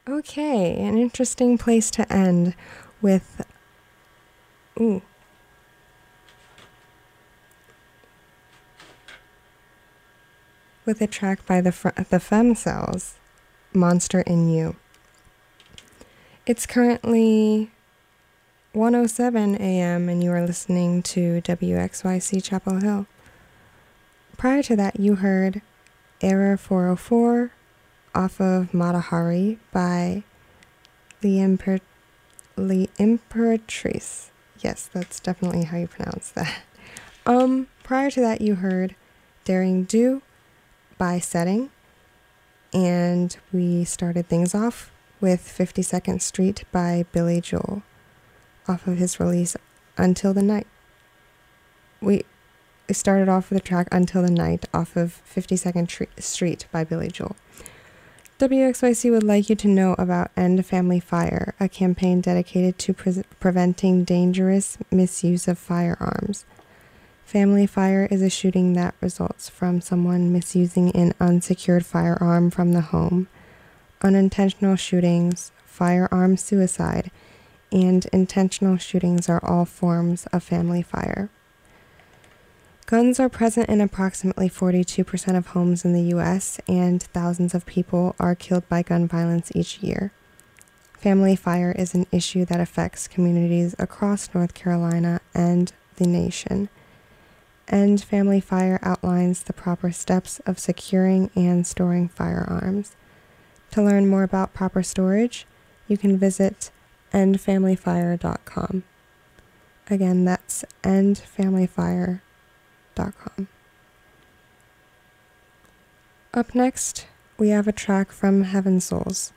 Okay, an interesting place to end with, ooh, with a track by the Femcells, Monster in You. It's currently 1:07 a.m. and you are listening to WXYC Chapel Hill. Prior to that, you heard Error 404 off of Matahari by the Imperatrice. Yes, that's definitely how you pronounce that. Prior to that, you heard Daring Do by Setting, and we started things off with 52nd Street by Billy Joel off of his release Until the Night. We started off with the track Until the Night off of 52nd Street by Billy Joel. WXYC would like you to know about End Family Fire, a campaign dedicated to preventing dangerous misuse of firearms. Family fire is a shooting that results from someone misusing an unsecured firearm from the home. Unintentional shootings, firearm suicide, and intentional shootings are all forms of family fire. Guns are present in approximately 42% of homes in the U.S., and thousands of people are killed by gun violence each year. Family fire is an issue that affects communities across North Carolina and the nation. End Family Fire outlines the proper steps of securing and storing firearms. To learn more about proper storage, you can visit endfamilyfire.com. Again, that's endfamilyfire.com. Up next, we have a track from Heaven Souls.